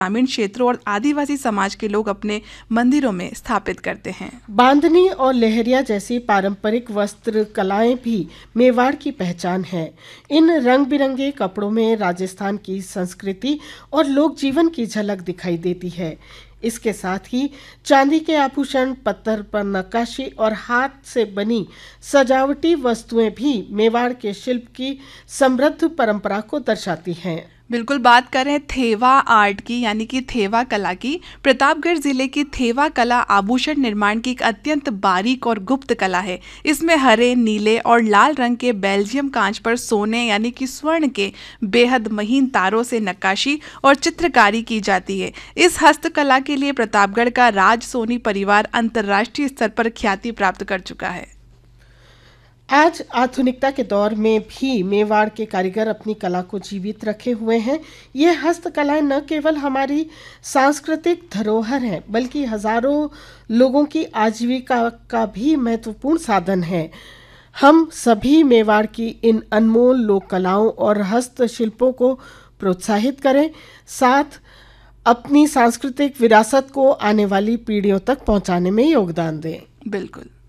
ग्रामीण क्षेत्रों और आदिवासी समाज के लोग अपने मंदिरों में स्थापित करते हैं। बांधनी और लहरिया जैसी पारंपरिक वस्त्र कलाएं भी मेवाड़ की पहचान है। इन रंग बिरंगे कपड़ों में राजस्थान की संस्कृति और लोक जीवन की झलक दिखाई देती है। इसके साथ ही चांदी के आभूषण, पत्थर पर नक्काशी और हाथ से बनी सजावटी वस्तुएं भी मेवाड़ के शिल्प की समृद्ध परंपरा को दर्शाती हैं। बिल्कुल, बात करें थेवा आर्ट की यानी कि थेवा कला की। प्रतापगढ़ जिले की थेवा कला आभूषण निर्माण की एक अत्यंत बारीक और गुप्त कला है। इसमें हरे, नीले और लाल रंग के बेल्जियम कांच पर सोने यानी कि स्वर्ण के बेहद महीन तारों से नक्काशी और चित्रकारी की जाती है। इस हस्तकला के लिए प्रतापगढ़ का राज सोनी परिवार अंतर्राष्ट्रीय स्तर पर ख्याति प्राप्त कर चुका है। आज आधुनिकता के दौर में भी मेवाड़ के कारीगर अपनी कला को जीवित रखे हुए हैं। ये हस्तकलाएं न केवल हमारी सांस्कृतिक धरोहर हैं, बल्कि हजारों लोगों की आजीविका का भी महत्वपूर्ण साधन है। हम सभी मेवाड़ की इन अनमोल लोक कलाओं और हस्तशिल्पों को प्रोत्साहित करें, साथ अपनी सांस्कृतिक विरासत को आने वाली पीढ़ियों तक पहुंचाने में योगदान दें। बिल्कुल।